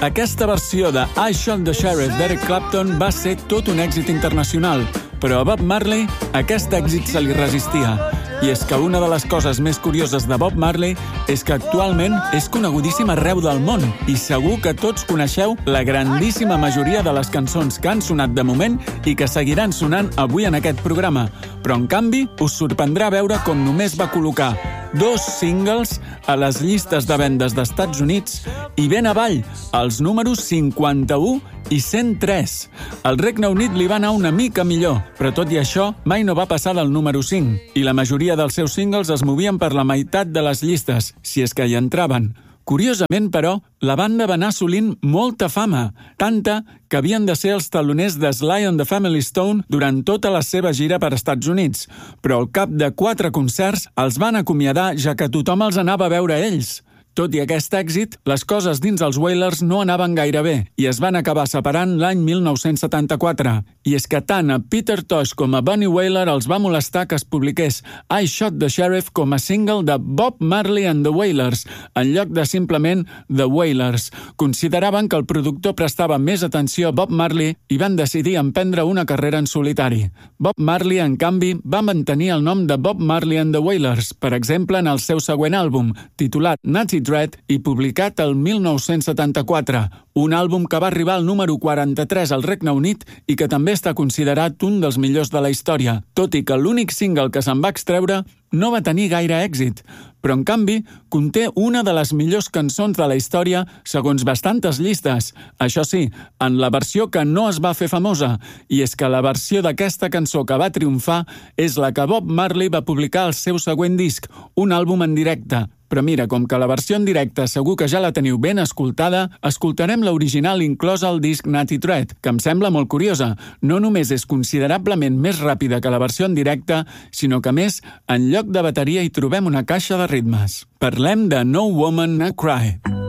Aquesta versió de I Shot the Sheriff d'Eric Clapton va ser tot un èxit internacional, però a Bob Marley aquest èxit se li resistia. I és que una de les coses més curioses de Bob Marley és que actualment és conegudíssim arreu del món i segur que tots coneixeu la grandíssima majoria de les cançons que han sonat de moment i que seguiran sonant avui en aquest programa. Però, en canvi, us sorprendrà veure com només va col·locar 2 singles a les llistes de vendes d'Estats Units i ben avall, els números 51 i 103. Al Regne Unit li va anar una mica millor, però tot i això mai no va passar del número 5 i la majoria dels seus singles es movien per la meitat de les llistes, si és que hi entraven. Curiosament, però, la banda va anar assolint molta fama, tanta que havien de ser els taloners de Sly and the Family Stone durant tota la seva gira per Estats Units, però al cap de 4 concerts els van acomiadar ja que tothom els anava a veure ells. Tot i aquest èxit, les coses dins els Wailers no anaven gaire bé i es van acabar separant l'any 1974. I és que tant a Peter Tosh com a Bunny Wailer els va molestar que es publiqués I Shot the Sheriff com a single de Bob Marley and the Wailers, en lloc de simplement The Wailers. Consideraven que el productor prestava més atenció a Bob Marley i van decidir emprendre una carrera en solitari. Bob Marley, en canvi, va mantenir el nom de Bob Marley and the Wailers, per exemple, en el seu següent àlbum, titulat Natty Dread i publicat el 1974, un àlbum que va arribar al número 43 al Regne Unit i que també està considerat un dels millors de la història, tot i que l'únic single que se'n va extreure no va tenir gaire èxit, però en canvi conté una de les millors cançons de la història segons bastantes llistes. Això sí, en la versió que no es va fer famosa, i és que la versió d'aquesta cançó que va triomfar és la que Bob Marley va publicar al seu següent disc, un àlbum en directe. Però mira, com que la versió en directe segur que ja la teniu ben escoltada, escoltarem l'original inclosa al disc Natty Dread, que em sembla molt curiosa. No només és considerablement més ràpida que la versió en directe, sinó que, a més, en lloc de bateria hi trobem una caixa de ritmes. Parlem de No Woman No Cry.